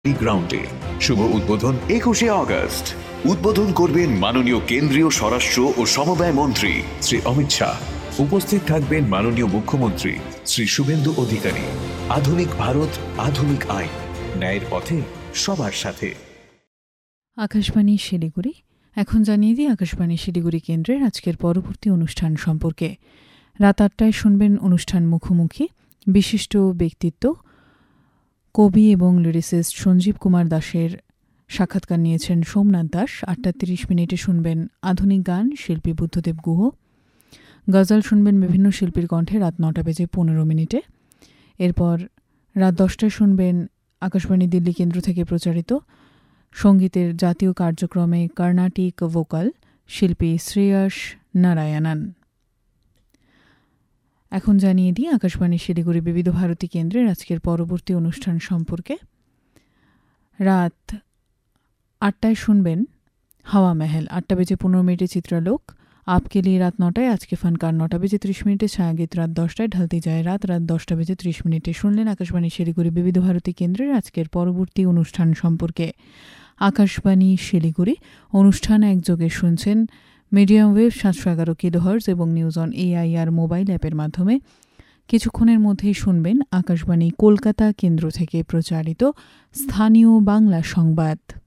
গ্রাউন্ডে শুভ উদ্বোধন 21শে আগস্ট। উদ্বোধন করবেন মাননীয় কেন্দ্রীয় স্বরাষ্ট্র ও সমবায় মন্ত্রী শ্রী অমিত শাহ। উপস্থিত থাকবেন মাননীয় মুখ্যমন্ত্রী শ্রী শুভেন্দু অধিকারী। আধুনিক ভারত, আধুনিক আইন, ন্যায়ের পথে সবার সাথে। আকাশবাণী শিলিগুড়ি। এখন জানিয়ে দিই আকাশবাণী শিলিগুড়ি কেন্দ্রের আজকের পরবর্তী অনুষ্ঠান সম্পর্কে। রাত 8টায় শুনবেন অনুষ্ঠান মুখোমুখি। বিশিষ্ট ব্যক্তিত্ব কবি এবং লিরিসিস্ট সঞ্জীব কুমার দাসের সাক্ষাৎকার নিয়েছেন সোমনাথ দাস। 8:30 শুনবেন আধুনিক গান, শিল্পী বুদ্ধদেব গুহ। গজল শুনবেন বিভিন্ন শিল্পীর কণ্ঠে রাত 9:15। এরপর রাত 10টায় শুনবেন আকাশবাণী দিল্লি কেন্দ্র থেকে প্রচারিত সঙ্গীতের জাতীয় কার্যক্রমে কর্ণাটিক ভোকাল, শিল্পী শ্রেয়স নারায়ণন। এখন জানিয়ে দিই আকাশবাণী শিলিগুড়ি বিবিধ ভারতী কেন্দ্রের আজকের পরবর্তী অনুষ্ঠান সম্পর্কে। রাত 8টায় শুনবেন হাওয়া মেহেল। 8:15 চিত্রালোক। আপকে লিয়ে রাত 9টায় আজকে ফানকার। 9:30 ছায়াগীত রাত 10টায় ঢালতে যায় রাত 10:30 শুনলেন আকাশবাণী শিলিগুড়ি বিবিধ ভারতী কেন্দ্রের আজকের পরবর্তী অনুষ্ঠান সম্পর্কে। আকাশবাণী শিলিগুড়ি অনুষ্ঠান একযোগে শুনছেন মিডিয়াম ওয়েভ 711 কিলোহার্টজ এবং নিউজ অন এআইআর মোবাইল অ্যাপের মাধ্যমে। কিছুক্ষণের মধ্যেই শুনবেন আকাশবাণী কলকাতা কেন্দ্র থেকে প্রচারিত স্থানীয় বাংলা সংবাদ।